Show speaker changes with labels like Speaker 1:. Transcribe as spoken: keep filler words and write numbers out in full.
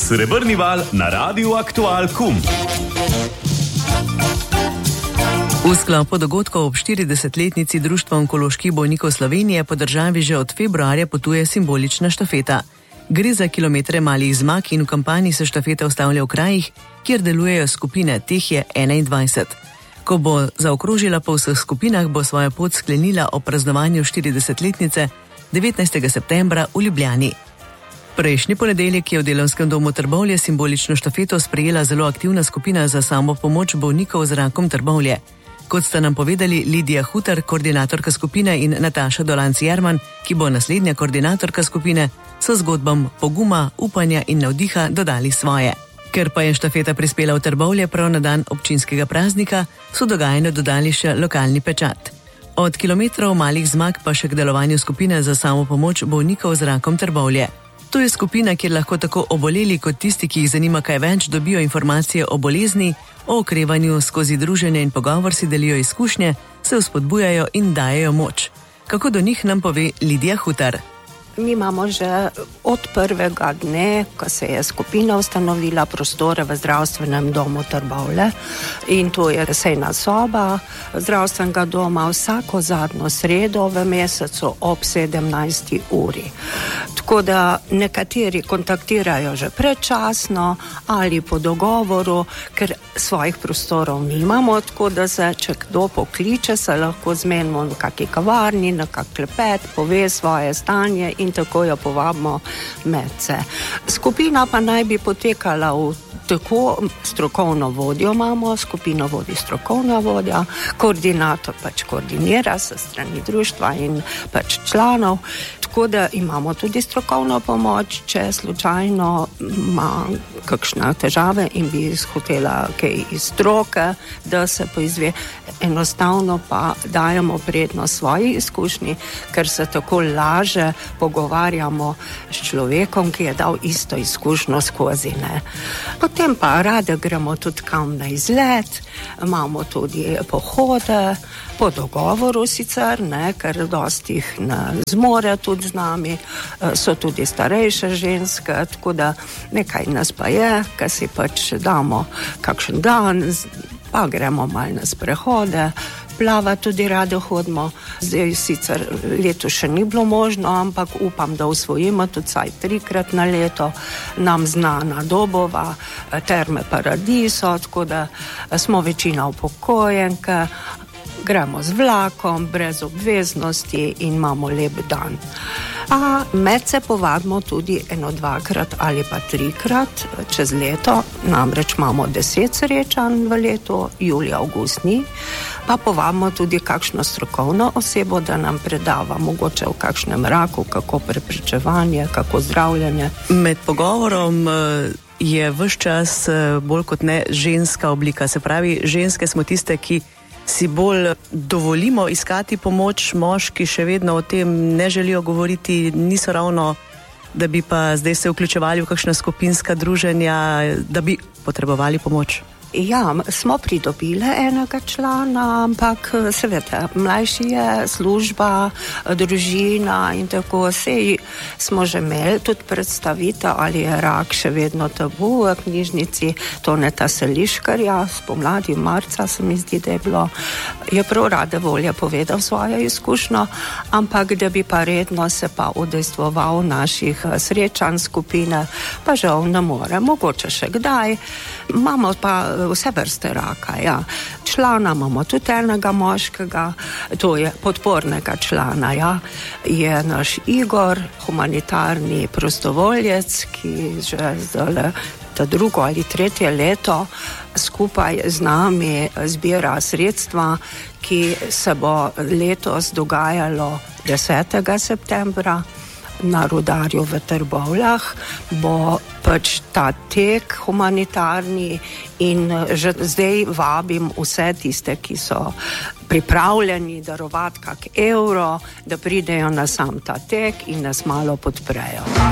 Speaker 1: Srebrni val na Radiu Aktual Kum.
Speaker 2: V sklopu dogodkov ob štiridesetletnici Društva onkoloških bolnikov Slovenije po državi že od februarja potuje simbolična štafeta. Gre za kilometre malih zmag in v kampanji se štafeta ustavlja v krajih, kjer delujejo skupine, teh je enaindvajset. Ko bo zaokrožila po vseh skupinah, bo svojo pot sklenila o praznovanju štiridesetletnice devetnajstega septembra v Ljubljani. Prejšnji ponedeljek je v Delavskem domu Trbovlje simbolično štafeto sprejela zelo aktivna skupina za samopomoč bolnikov z rakom Trbovlje. Kot sta nam povedali Lidija Hutar, koordinatorka skupine, in Nataša Dolanc-Jerman, ki bo naslednja koordinatorka skupine, so zgodbam poguma, upanja in navdiha dodali svoje. Ker pa je štafeta prispela v Trbovlje prav na dan občinskega praznika, so dogajanju dodali še lokalni pečat. Od kilometrov malih zmag pa še k delovanju skupine za samopomoč bolnikov z rakom Trbovlje. To je skupina, kjer lahko tako oboleli kot tisti, ki jih zanima kaj več, dobijo informacije o bolezni, o okrevanju, skozi druženje in pogovor si delijo izkušnje, se vzpodbujajo in dajejo moč. Kako do njih, nam pove Lidija Hutar.
Speaker 3: Mi imamo že od prvega dne, ko se je skupina ustanovila, prostore v zdravstvenem domu Trbovlje, in to je sejna soba zdravstvenega doma vsako zadnjo sredo v mesecu ob sedemnajsti uri. Tako da nekateri kontaktirajo že predčasno ali po dogovoru, ker svojih prostorov nimamo, tako da se, če kdo pokliče, se lahko zmenimo v kakšni kavarni, na kak klepet, pove svoje stanje in tako jo povabimo medse. Skupina pa naj bi potekala v tako strokovno vodjo imamo, skupino vodi strokovna vodja, koordinator pač koordinira se strani društva in pač članov, tako da imamo tudi strokovno pomoč, če slučajno ima kakšne težave in bi hotela kaj iz stroke, da se poizve. Enostavno pa dajemo prednost svoji izkušnji, ker se tako laže pogovarjamo s človekom, ki je dal isto izkušnjo skozi, ne. Potem pa rade gremo tudi kam na izlet, imamo tudi pohode, po dogovoru sicer, ne, ker dosti jih ne zmore tudi z nami, so tudi starejše ženske, tako da nekaj nas pa je, ker si pač damo kakšen dan, pa gremo malo na sprehode, plava tudi rado hodimo. Zdaj sicer leto še ni bilo možno, ampak upam, da usvojimo tudi vsaj trikrat na leto, nam znana Dobova, Terme Paradiso, tako da smo večina upokojenke, gremo z vlakom, brez obveznosti in imamo lep dan. A medse povabimo tudi eno, dvakrat ali pa trikrat čez leto, namreč imamo deset srečanj v letu, julija, avgust ni, pa povabimo tudi kakšno strokovno osebo, da nam predava mogoče v kakšnem raku, kako preprečevanje, kako zdravljenje.
Speaker 2: Med pogovorom je ves čas bolj kot ne ženska oblika, se pravi, ženske smo tiste, ki si bolj dovolimo iskati pomoč, moški še vedno o tem ne želijo govoriti, niso ravno, da bi pa zdaj se vključevali v kakšna skupinska druženja, da bi potrebovali pomoč.
Speaker 3: Ja, smo pridobile enega člana, ampak seveda, mlajši je, služba, družina in tako, sej smo že imeli tudi predstavitev, ali je rak še vedno tabu v knjižnici Toneta Seliškarja, spomladi marca se mi zdi, da je bilo, je prav rade volje povedal svojo izkušnjo, ampak da bi pa redno se pa udejstvoval naših srečanj skupine, pa žal ne more, mogoče še kdaj. Imamo pa vse vrste raka, ja. Člana imamo tudi enega moškega, to je podpornega člana, ja. Je naš Igor, humanitarni prostovoljec, ki že zdaj ta drugo ali tretje leto skupaj z nami zbira sredstva, ki se bo letos dogajalo desetega septembra. Na Rudarju v Trbovljah bo pač ta tek humanitarni in že zdaj vabim vse tiste, ki so pripravljeni darovati kak evro, da pridejo na sam ta tek in nas malo podprejo.